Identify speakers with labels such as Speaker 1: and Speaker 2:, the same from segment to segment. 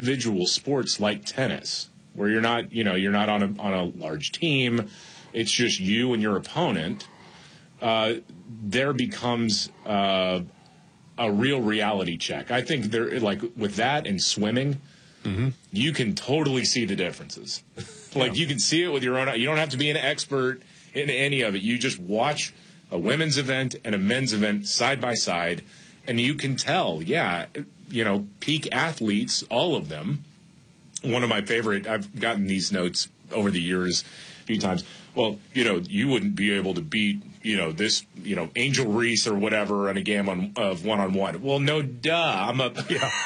Speaker 1: individual sports like tennis, where you're not on a large team, it's just you and your opponent, there becomes a real reality check. I think there, like with that and swimming, you can totally see the differences. You can see it with your own eye. You don't have to be an expert in any of it. You just watch a women's event and a men's event side by side, and you can tell, peak athletes, all of them. One of my favorite, I've gotten these notes over the years a few times. Well, you wouldn't be able to beat, this, Angel Reese or whatever in a game of one-on-one. Well, no, duh. I'm a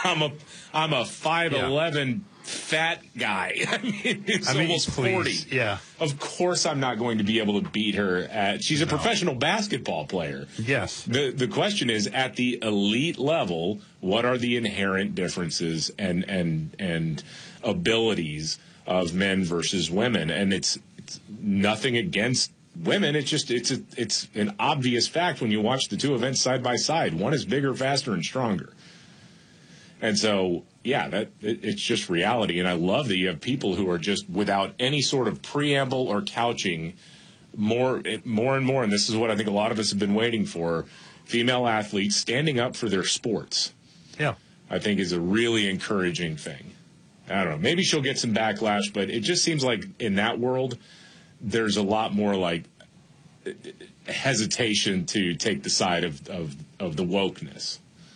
Speaker 1: 5'11", fat guy. He's almost 40.
Speaker 2: Yeah.
Speaker 1: Of course I'm not going to be able to beat her. She's a professional basketball player.
Speaker 2: Yes.
Speaker 1: The question is, at the elite level, what are the inherent differences and abilities of men versus women? And it's nothing against women. It's just it's an obvious fact when you watch the two events side by side. One is bigger, faster, and stronger. And so, it's just reality. And I love that you have people who are just without any sort of preamble or couching, more and more. And this is what I think a lot of us have been waiting for. Female athletes standing up for their sports.
Speaker 2: Yeah.
Speaker 1: I think is a really encouraging thing. I don't know. Maybe she'll get some backlash, but it just seems like in that world, there's a lot more like hesitation to take the side of the wokeness.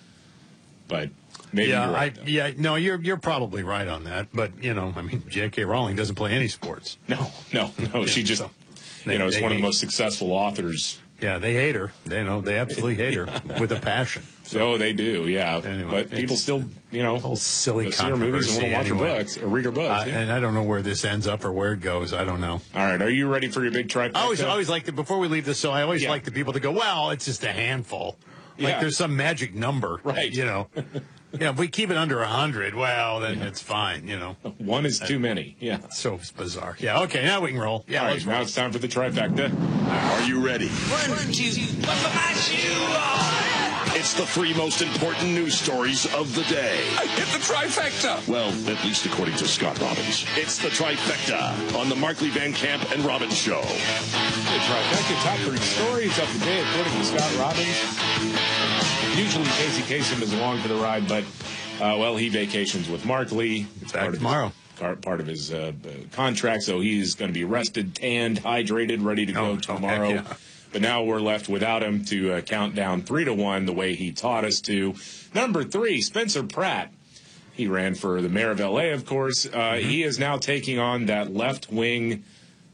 Speaker 1: But maybe you're right.
Speaker 2: No, you're probably right on that. But J.K. Rowling doesn't play any sports.
Speaker 1: No. She just, is one of the most successful authors.
Speaker 2: Yeah, they hate her. They absolutely hate her with a passion.
Speaker 1: So they do, yeah. Anyway, but people still,
Speaker 2: whole silly
Speaker 1: see her movies and want to watch her books or read her books.
Speaker 2: And I don't know where this ends up or where it goes. I don't know.
Speaker 1: All right, are you ready for your big trifecta?
Speaker 2: I always like before we leave this. So I always like the people to go, well, it's just a handful. Like there's some magic number,
Speaker 1: right?
Speaker 2: If we keep it under 100, well, then it's fine.
Speaker 1: One is too many. Yeah,
Speaker 2: so bizarre. Yeah, okay, now we can roll. Yeah,
Speaker 1: all right, now it's time for the trifecta.
Speaker 3: Are you ready?
Speaker 4: 1, 2, put my shoe on.
Speaker 3: It's the 3 most important news stories of the day.
Speaker 4: I hit the trifecta.
Speaker 3: Well, at least according to Scott Robbins. It's the trifecta on the Markley, Van Camp, and Robbins Show.
Speaker 1: The trifecta, top 3 stories of the day according to Scott Robbins. Usually Casey Kasem is along for the ride, but, he vacations with Markley.
Speaker 2: It's back tomorrow.
Speaker 1: Part of his contract, so he's going to be rested, tanned, hydrated, ready to go tomorrow.
Speaker 2: Yeah.
Speaker 1: But now we're left without him to count down 3-1 the way he taught us to. Number 3, Spencer Pratt. He ran for the mayor of L.A., of course. He is now taking on that left-wing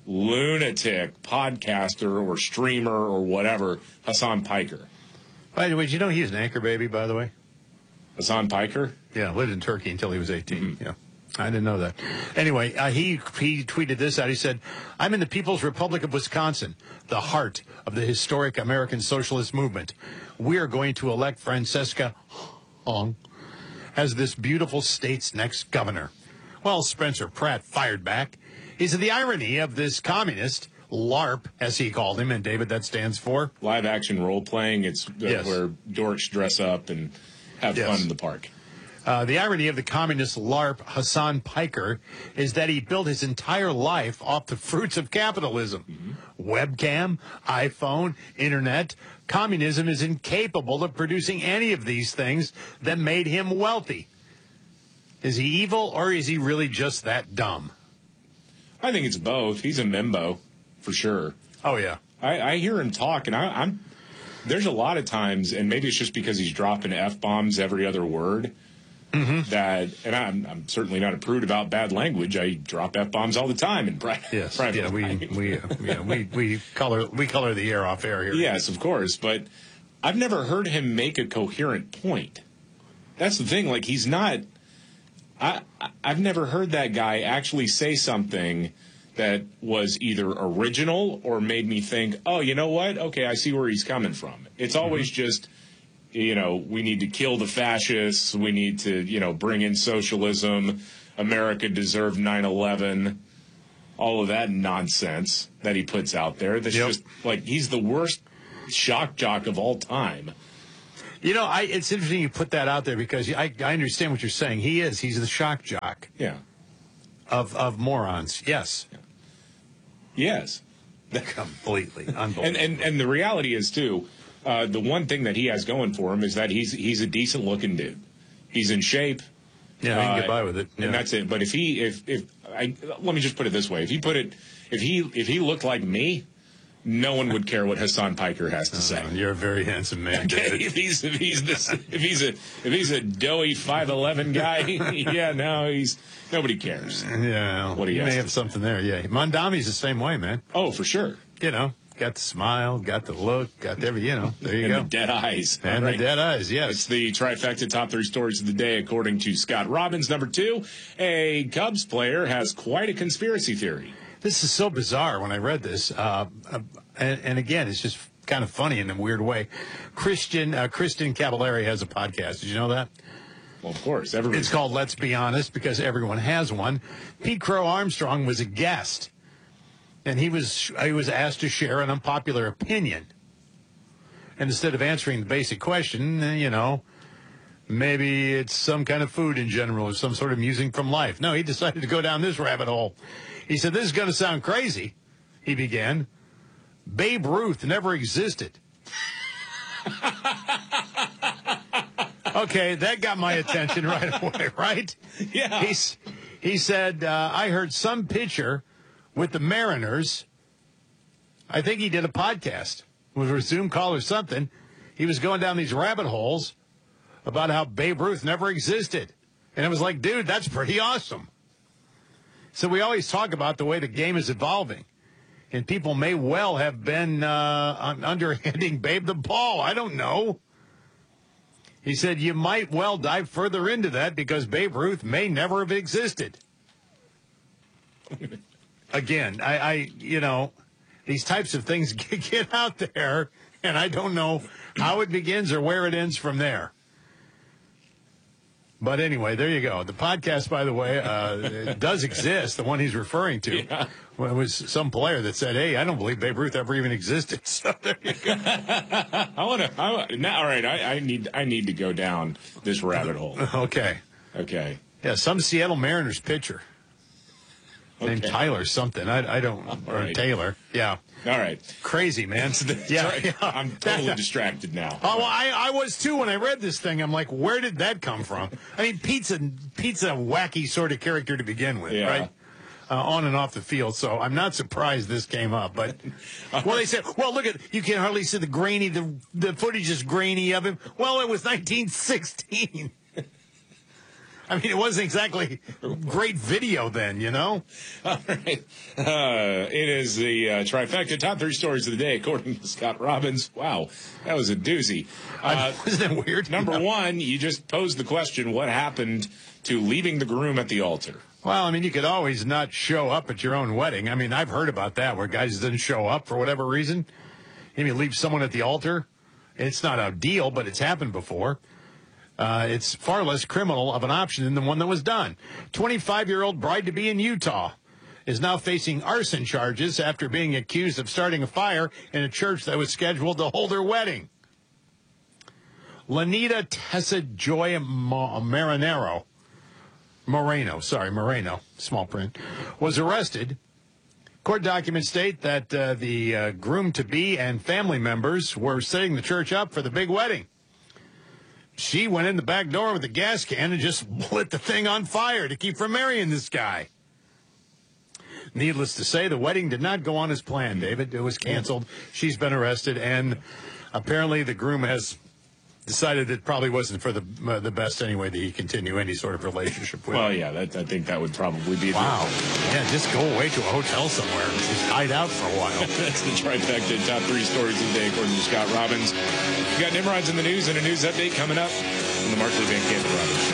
Speaker 1: lunatic podcaster or streamer or whatever, Hassan Piker.
Speaker 2: By the way, did you know he's an anchor baby, by the way?
Speaker 1: Hassan Piker?
Speaker 2: Yeah, lived in Turkey until he was 18. Yeah. I didn't know that. Anyway, he tweeted this out. He said, I'm in the People's Republic of Wisconsin, the heart of the historic American socialist movement. We are going to elect Francesca Hong as this beautiful state's next governor. Well, Spencer Pratt fired back. He said the irony of this communist, LARP, as he called him, and David, that stands for?
Speaker 1: Live action role playing. It's where dorks dress up and have fun in the park.
Speaker 2: The irony of the communist LARP, Hassan Piker, is that he built his entire life off the fruits of capitalism. Webcam, iPhone, internet. Communism is incapable of producing any of these things that made him wealthy. Is he evil, or is he really just that dumb?
Speaker 1: I think it's both. He's a membo, for sure.
Speaker 2: Oh, yeah.
Speaker 1: I hear him talk, and there's a lot of times, and maybe it's just because he's dropping F-bombs every other word, that, and I'm certainly not a prude about bad language. I drop F-bombs all the time in private.
Speaker 2: Yes, we color the air off air here.
Speaker 1: Yes, of course, but I've never heard him make a coherent point. That's the thing. Like, he's not. I've never heard that guy actually say something that was either original or made me think, oh, you know what? Okay, I see where he's coming from. It's always just, we need to kill the fascists. We need to, bring in socialism. America deserved 9/11. All of that nonsense that he puts out there. That's just like, he's the worst shock jock of all time.
Speaker 2: You know, it's interesting you put that out there because I understand what you're saying. He's the shock jock
Speaker 1: Yeah.
Speaker 2: of morons. Yes.
Speaker 1: Yes.
Speaker 2: Completely unbelievable.
Speaker 1: And the reality is too, the one thing that he has going for him is that he's a decent looking dude. He's in shape.
Speaker 2: Yeah, he can get by with it. Yeah.
Speaker 1: And that's it. But let me just put it this way: if he looked like me, no one would care what Hassan Piker has to say.
Speaker 2: You're a very handsome man, David.
Speaker 1: if he's a doughy 5'11" guy, yeah, no, nobody cares.
Speaker 2: Yeah,
Speaker 1: what he
Speaker 2: may
Speaker 1: has
Speaker 2: have
Speaker 1: to
Speaker 2: something there. Yeah, Mondami's the same way, man.
Speaker 1: Oh, for sure.
Speaker 2: You know, got the smile, got the look, got every. You know, there you
Speaker 1: and
Speaker 2: go.
Speaker 1: The dead eyes.
Speaker 2: And
Speaker 1: right.
Speaker 2: the dead eyes. Yes,
Speaker 1: it's the trifecta top 3 stories of the day, according to Scott Robbins. Number 2, a Cubs player has quite a conspiracy theory.
Speaker 2: This is so bizarre when I read this. And again, it's just kind of funny in a weird way. Kristen Cavallari has a podcast. Did you know that?
Speaker 1: Well, of course. Everybody.
Speaker 2: It's called Let's Be Honest because everyone has one. Pete Crow Armstrong was a guest, and he was asked to share an unpopular opinion. And instead of answering the basic question, you know, maybe it's some kind of food in general or some sort of musing from life. No, he decided to go down this rabbit hole. He said, "This is going to sound crazy," he began. "Babe Ruth never existed." Okay, that got my attention right away, right?
Speaker 1: Yeah.
Speaker 2: He said, "I heard some pitcher with the Mariners. I think he did a podcast. It was a Zoom call or something. He was going down these rabbit holes about how Babe Ruth never existed." And it was like, dude, that's pretty awesome. So we always talk about the way the game is evolving. And people may well have been underhanding Babe the ball. I don't know. He said you might well dive further into that because Babe Ruth may never have existed. Again, I you know, these types of things get out there, and I don't know how it begins or where it ends from there. But anyway, there you go. The podcast, by the way, it does exist, the one he's referring to.
Speaker 1: Yeah.
Speaker 2: Well, it was some player that said, "Hey, I don't believe Babe Ruth ever even existed." So there you go.
Speaker 1: All right, I need to go down this rabbit hole.
Speaker 2: Okay. Yeah, some Seattle Mariners pitcher named Tyler something. I don't, or
Speaker 1: right.
Speaker 2: Taylor. Yeah.
Speaker 1: All right.
Speaker 2: Crazy, man. Yeah.
Speaker 1: I'm totally distracted now.
Speaker 2: Oh, well, I was too when I read this thing. I'm like, where did that come from? I mean, Pete's a wacky sort of character to begin with,
Speaker 1: Yeah.
Speaker 2: right? On and off the field, so I'm not surprised this came up. But well, they said, well, look you can hardly see the footage is grainy of him. Well, it was 1916. I mean, it wasn't exactly great video then, you know?
Speaker 1: All right. It is the trifecta top 3 stories of the day, according to Scott Robbins. Wow, that was a doozy.
Speaker 2: Isn't that weird?
Speaker 1: Number 1, you just posed the question, what happened to leaving the groom at the altar?
Speaker 2: Well, I mean, you could always not show up at your own wedding. I mean, I've heard about that where guys didn't show up for whatever reason. Maybe leave someone at the altar. It's not a deal, but it's happened before. It's far less criminal of an option than the one that was done. 25-year-old bride-to-be in Utah is now facing arson charges after being accused of starting a fire in a church that was scheduled to hold her wedding. Lanita Tessa Joy Moreno, small print, was arrested. Court documents state that the groom-to-be and family members were setting the church up for the big wedding. She went in the back door with a gas can and just lit the thing on fire to keep from marrying this guy. Needless to say, the wedding did not go on as planned, David. It was canceled. She's been arrested, and apparently the groom has decided it probably wasn't for the best anyway that he continue any sort of relationship with.
Speaker 1: Well, yeah, I think that would probably be
Speaker 2: wow. Yeah, just go away to a hotel somewhere and just hide out for a while.
Speaker 1: That's the trifecta top 3 stories of the day, according to Scott Robbins. We got Nimrods in the news and a news update coming up on the Markley Van Camp and Robbins Show.